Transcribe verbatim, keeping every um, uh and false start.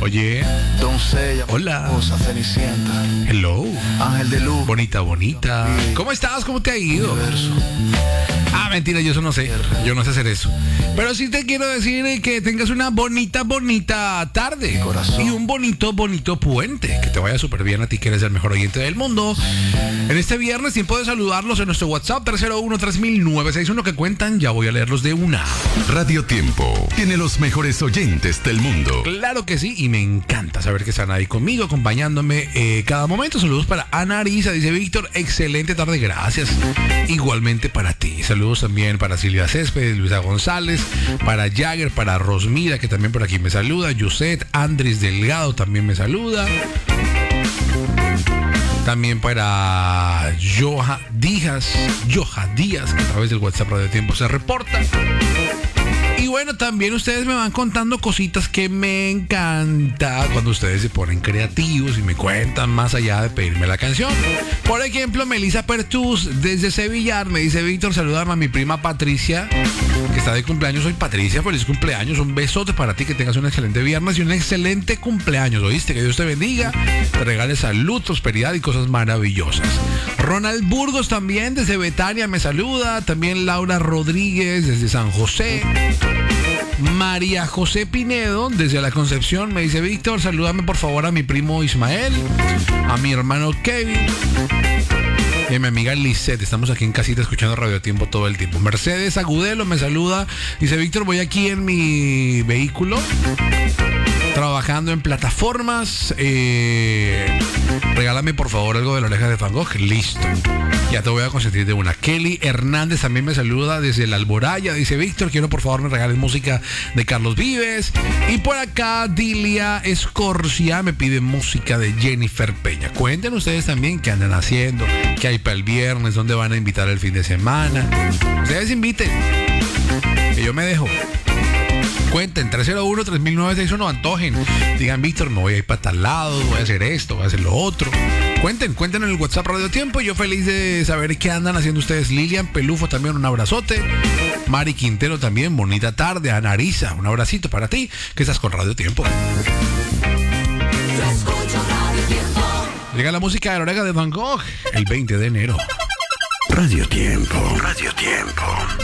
Oye. Doncella. Hola. Cosa, Cenicienta. Hello. Ángel de luz. Bonita, bonita. ¿Cómo estás? ¿Cómo te ha ido? Universo. Ah, mentira, yo eso no sé. Yo no sé hacer eso. Pero sí te quiero decir que tengas una bonita, bonita tarde. Corazón. Y un bonito, bonito puente. Que te vaya súper bien a ti, que eres el mejor oyente del mundo. En este viernes, tiempo de saludarlos en nuestro WhatsApp tres cero uno, tres mil nueve seis uno que cuentan. Ya voy a leerlos de una. Radio Tiempo tiene los mejores oyentes del mundo. Claro que sí, y me encanta saber que están ahí conmigo, acompañándome eh, cada momento. Saludos para Ana Arisa, dice Víctor, excelente tarde, gracias. Igualmente para ti. Saludos también para Silvia Céspedes, Luisa González, para Jagger, para Rosmira, que también por aquí me saluda, Yuset, Andrés Delgado también me saluda. También para Joja Díaz, Joja Díaz, que a través del WhatsApp Radio Tiempo se reporta. Y bueno, también ustedes me van contando cositas que me encanta cuando ustedes se ponen creativos y me cuentan más allá de pedirme la canción. Por ejemplo, Melissa Pertus desde Sevillar me dice: Víctor, saludarme a mi prima Patricia, que está de cumpleaños hoy. Patricia, feliz cumpleaños, un besote para ti, que tengas un excelente viernes y un excelente cumpleaños, ¿oíste? Que Dios te bendiga, te regale salud, prosperidad y cosas maravillosas. Ronald Burgos también desde Betania me saluda, también Laura Rodríguez desde San José. María José Pinedo desde La Concepción me dice: Víctor, salúdame por favor a mi primo Ismael, a mi hermano Kevin y a mi amiga Lisette. Estamos aquí en casita escuchando Radio Tiempo todo el tiempo. Mercedes Agudelo me saluda, dice: Víctor, voy aquí en mi vehículo trabajando en plataformas, eh, regálame por favor algo de La Oreja de Van Gogh. Listo, ya te voy a consentir de una. Kelly Hernández también me saluda desde La Alboraya, dice: Víctor, quiero por favor me regales música de Carlos Vives. Y por acá Dilia Escorcia me pide música de Jennifer Peña. Cuenten ustedes también qué andan haciendo, qué hay para el viernes, dónde van a invitar el fin de semana. Ustedes inviten, que yo me dejo. Cuenten, tres cero uno, tres mil nueve seis uno, antojen. Digan: Víctor, me voy a ir para tal lado, voy a hacer esto, voy a hacer lo otro. Cuenten, cuenten en el WhatsApp Radio Tiempo. Yo feliz de saber qué andan haciendo ustedes. Lilian Pelufo también, un abrazote. Mari Quintero también, bonita tarde. Ana Arisa, un abracito para ti, que estás con Radio Tiempo. Llega la música de La Oreja de Van Gogh el veinte de enero. Radio Tiempo, Radio Tiempo.